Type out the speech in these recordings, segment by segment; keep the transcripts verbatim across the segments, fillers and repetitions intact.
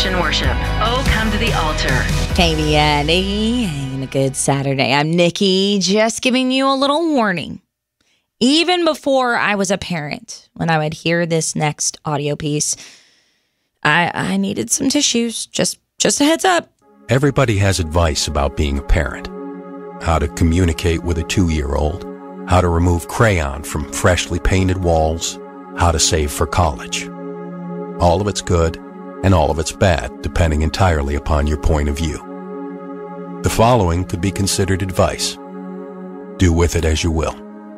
praise and worship. Oh, come to the altar. Katie Eddie, and a good Saturday. I'm Nikki, just giving you a little warning. Even before I was a parent, when I would hear this next audio piece, I, I needed some tissues. Just, just a heads up. Everybody has advice about being a parent. How to communicate with a two-year-old, how to remove crayon from freshly painted walls, how to save for college. All of it's good, and all of it's bad, depending entirely upon your point of view. The following could be considered advice. Do with it as you will.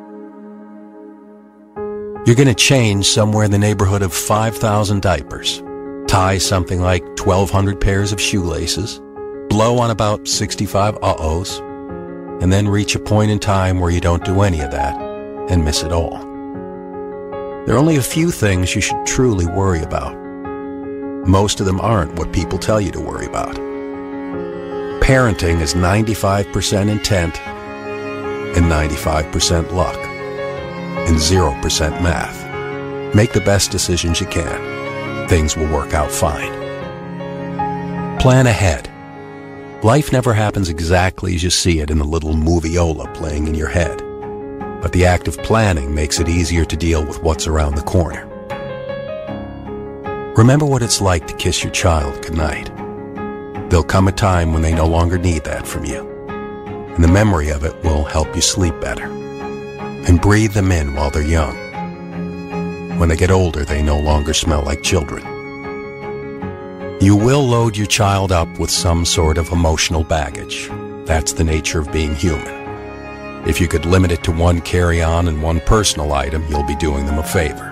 You're going to change somewhere in the neighborhood of five thousand diapers, tie something like twelve hundred pairs of shoelaces, blow on about sixty-five uh-ohs, and then reach a point in time where you don't do any of that and miss it all. There are only a few things you should truly worry about. Most of them aren't what people tell you to worry about. Parenting is ninety-five percent intent and ninety-five percent luck and zero percent math. Make the best decisions you can. Things will work out fine. Plan ahead. Life never happens exactly as you see it in the little movieola playing in your head. But the act of planning makes it easier to deal with what's around the corner. Remember what it's like to kiss your child goodnight. There'll come a time when they no longer need that from you, and the memory of it will help you sleep better. And breathe them in while they're young. When they get older, they no longer smell like children. You will load your child up with some sort of emotional baggage. That's the nature of being human. If you could limit it to one carry-on and one personal item, you'll be doing them a favor.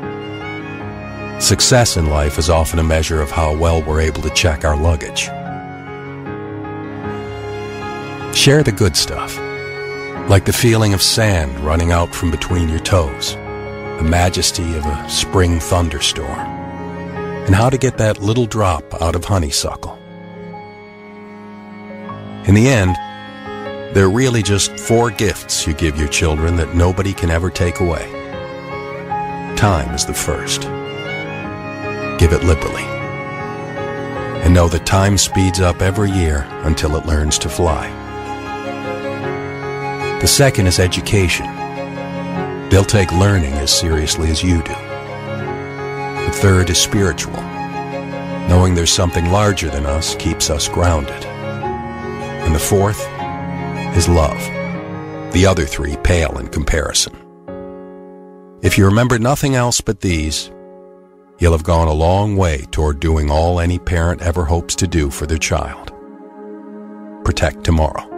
Success in life is often a measure of how well we're able to check our luggage. Share the good stuff, like the feeling of sand running out from between your toes, the majesty of a spring thunderstorm, and how to get that little drop out of honeysuckle. In the end, they're really just four gifts you give your children that nobody can ever take away. Time is the first. Give it liberally. And know that time speeds up every year until it learns to fly. The second is education. They'll take learning as seriously as you do. The third is spiritual. Knowing there's something larger than us keeps us grounded. And the fourth is love. The other three pale in comparison. If you remember nothing else but these, you'll have gone a long way toward doing all any parent ever hopes to do for their child. Protect tomorrow.